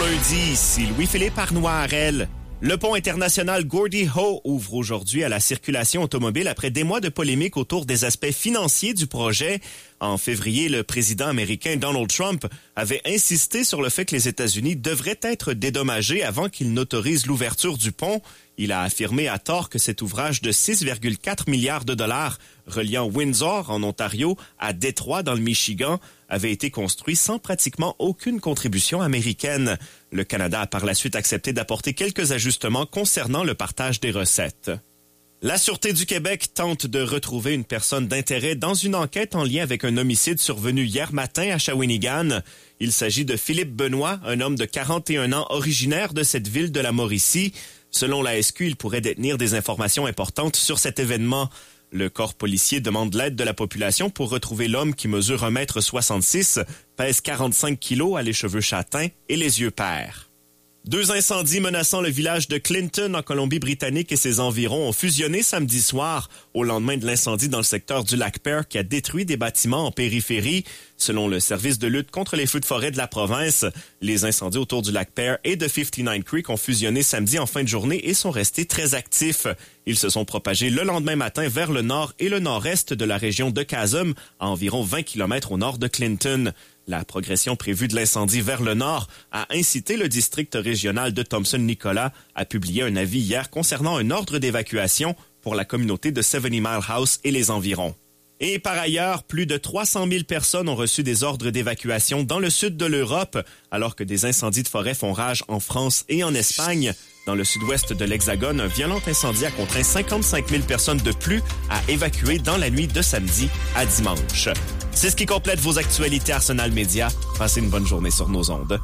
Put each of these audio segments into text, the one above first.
lundi, ici Louis-Philippe Arnois-Harel. Le pont international Gordie Howe ouvre aujourd'hui à la circulation automobile après des mois de polémique autour des aspects financiers du projet. En février, le président américain Donald Trump avait insisté sur le fait que les États-Unis devraient être dédommagés avant qu'il n'autorise l'ouverture du pont. Il a affirmé à tort que cet ouvrage de 6,4 milliards de dollars reliant Windsor, en Ontario, à Détroit, dans le Michigan, avait été construit sans pratiquement aucune contribution américaine. Le Canada a par la suite accepté d'apporter quelques ajustements concernant le partage des recettes. La Sûreté du Québec tente de retrouver une personne d'intérêt dans une enquête en lien avec un homicide survenu hier matin à Shawinigan. Il s'agit de Philippe Benoît, un homme de 41 ans originaire de cette ville de la Mauricie. Selon la SQ, il pourrait détenir des informations importantes sur cet événement. Le corps policier demande l'aide de la population pour retrouver l'homme qui mesure 1,66 m, pèse 45 kg, a les cheveux châtains et les yeux pairs. 2 incendies menaçant le village de Clinton en Colombie-Britannique et ses environs ont fusionné samedi soir au lendemain de l'incendie dans le secteur du lac Pearl qui a détruit des bâtiments en périphérie. Selon le service de lutte contre les feux de forêt de la province, les incendies autour du lac Pearl et de 59 Creek ont fusionné samedi en fin de journée et sont restés très actifs. Ils se sont propagés le lendemain matin vers le nord et le nord-est de la région de Chasm, à environ 20 km au nord de Clinton. La progression prévue de l'incendie vers le nord a incité le district régional de Thompson-Nicolas à publier un avis hier concernant un ordre d'évacuation pour la communauté de 70 Mile House et les environs. Et par ailleurs, plus de 300 000 personnes ont reçu des ordres d'évacuation dans le sud de l'Europe, alors que des incendies de forêt font rage en France et en Espagne. Dans le sud-ouest de l'Hexagone, un violent incendie a contraint 55 000 personnes de plus à évacuer dans la nuit de samedi à dimanche. C'est ce qui complète vos actualités Arsenal Média. Passez une bonne journée sur nos ondes.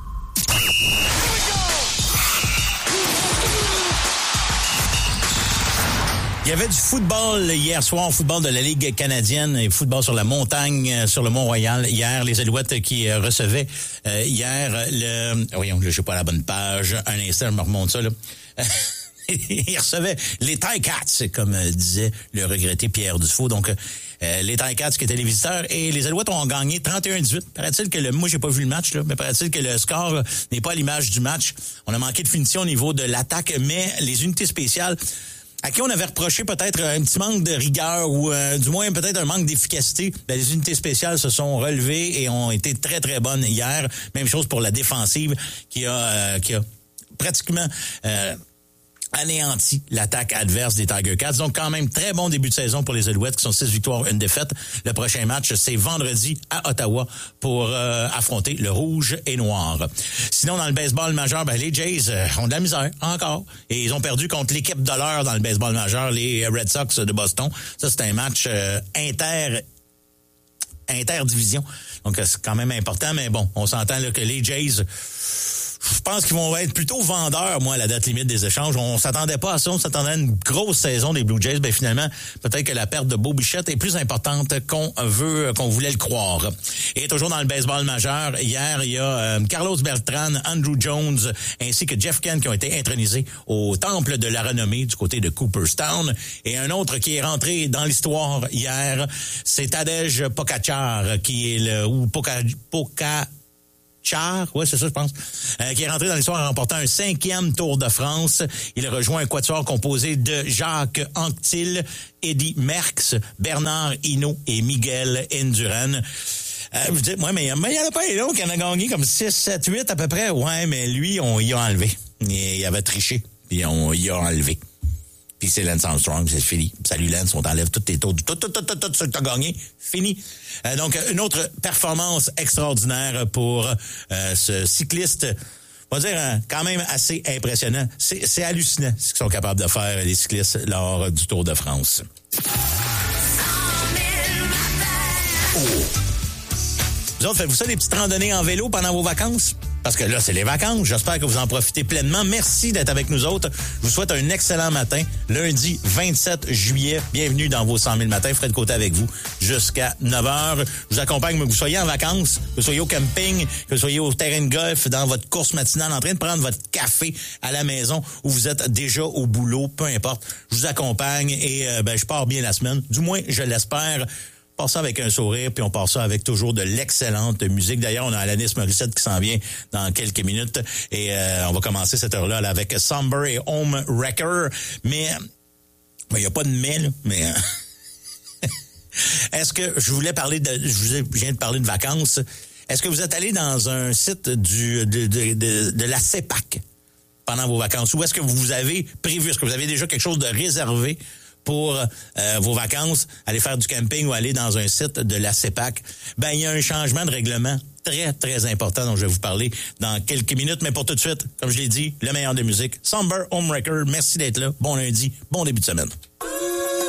Il y avait du football hier soir, football de la Ligue canadienne et football sur la montagne, sur le Mont-Royal. Hier, les Alouettes qui recevaient hier le... Voyons, je suis pas à la bonne page. Un instant, je me remonte ça, là. Ils recevaient les Ticats, comme disait le regretté Pierre Dufault. Donc, les Ticats qui étaient les visiteurs et les Alouettes ont gagné 31-18. Paraît-il que moi, j'ai pas vu le match, là, mais paraît-il que le score n'est pas à l'image du match. On a manqué de finition au niveau de l'attaque, mais les unités spéciales à qui on avait reproché peut-être un petit manque de rigueur ou du moins peut-être un manque d'efficacité, les unités spéciales se sont relevées et ont été très, très bonnes hier. Même chose pour la défensive qui a pratiquement anéanti l'attaque adverse des Tiger Cats. Donc, quand même, très bon début de saison pour les Alouettes qui sont 6 victoires, 1 défaite. Le prochain match, c'est vendredi à Ottawa pour affronter le Rouge et Noir. Sinon, dans le baseball majeur, les Jays ont de la misère, encore. Et ils ont perdu contre l'équipe de l'heure dans le baseball majeur, les Red Sox de Boston. Ça, c'est un match interdivision. Donc, c'est quand même important. Mais bon, on s'entend là que les Jays... Je pense qu'ils vont être plutôt vendeurs, moi, à la date limite des échanges. On s'attendait pas à ça. On s'attendait à une grosse saison des Blue Jays. Finalement, peut-être que la perte de Bo Bichette est plus importante qu'on voulait le croire. Et toujours dans le baseball majeur, hier, il y a Carlos Beltran, Andrew Jones, ainsi que Jeff Kent qui ont été intronisés au Temple de la Renommée du côté de Cooperstown. Et un autre qui est rentré dans l'histoire hier, c'est Tadej Pogačar, qui est ouais, c'est ça, je pense, qui est rentré dans l'histoire en remportant un 5e Tour de France. Il a rejoint un quatuor composé de Jacques Anquetil, Eddy Merckx, Bernard Hinault et Miguel Indurain. Je dis, ouais, mais il y en a pas un autre qui en a gagné comme 6, 7, 8 à peu près. Ouais, mais lui, on y a enlevé. Il avait triché, puis on y a enlevé. Puis c'est Lance Armstrong, c'est fini. Salut Lance, on t'enlève tous tes tours, tout ce que t'as gagné, fini. Donc, une autre performance extraordinaire pour ce cycliste, on va dire quand même assez impressionnant. C'est hallucinant ce qu'ils sont capables de faire, les cyclistes, lors du Tour de France. Vous autres, faites-vous ça, des petites randonnées en vélo pendant vos vacances? Parce que là, c'est les vacances. J'espère que vous en profitez pleinement. Merci d'être avec nous autres. Je vous souhaite un excellent matin. Lundi 27 juillet. Bienvenue dans vos 100 000 matins. Fred Côté avec vous jusqu'à 9h. Je vous accompagne, que vous soyez en vacances, que vous soyez au camping, que vous soyez au terrain de golf, dans votre course matinale, en train de prendre votre café à la maison ou vous êtes déjà au boulot, peu importe. Je vous accompagne et je pars bien la semaine. Du moins, je l'espère. part ça avec un sourire, puis on part ça avec toujours de l'excellente musique. D'ailleurs, on a Alanis Morissette qui s'en vient dans quelques minutes et on va commencer cette heure-là avec Somber et Home Wrecker. Mais il n'y a pas de mais, là, mais est-ce que je viens de parler de vacances. Est-ce que vous êtes allé dans un site de la CEPAC pendant vos vacances? Ou est-ce que vous avez prévu, est-ce que vous avez déjà quelque chose de réservé pour vos vacances, aller faire du camping ou aller dans un site de la CEPAC? Ben, il y a un changement de règlement très, très important dont je vais vous parler dans quelques minutes. Mais pour tout de suite, comme je l'ai dit, le meilleur de musique, Somber Home Wrecker. Merci d'être là. Bon lundi, bon début de semaine.